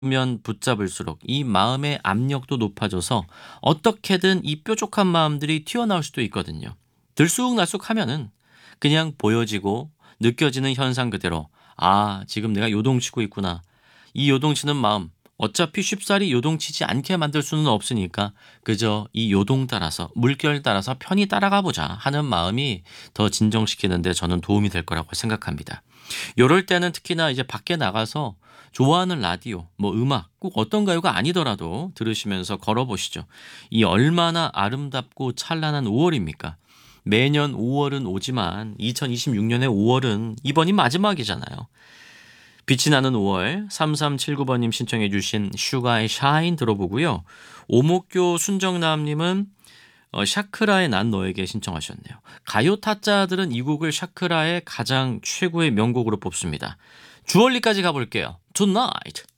면 붙잡을수록 이 마음의 압력도 높아져서 어떻게든 이 뾰족한 마음들이 튀어나올 수도 있거든요. 들쑥날쑥하면은 그냥 보여지고 느껴지는 현상 그대로 '아 지금 내가 요동치고 있구나.' 이 요동치는 마음 어차피 쉽사리 요동치지 않게 만들 수는 없으니까 그저 이 요동 따라서 물결 따라서 편히 따라가 보자 하는 마음이 더 진정시키는 데 저는 도움이 될 거라고 생각합니다. 요럴 때는 특히나 이제 밖에 나가서 좋아하는 라디오, 뭐 음악 꼭 어떤 가요가 아니더라도 들으시면서 걸어 보시죠. 이 얼마나 아름답고 찬란한 5 월입니까? 매년 5 월은 오지만 2026 년의 5 월은 이번이 마지막이잖아요. 빛이 나는 5 월 3379 번님 신청해 주신 슈가의 샤인 들어보고요. 오목교 순정남 님은 샤크라의 난 너에게 신청하셨네요. 가요 타짜들은 이 곡을 샤크라의 가장 최고의 명곡으로 뽑습니다. 주얼리까지 가볼게요. Tonight.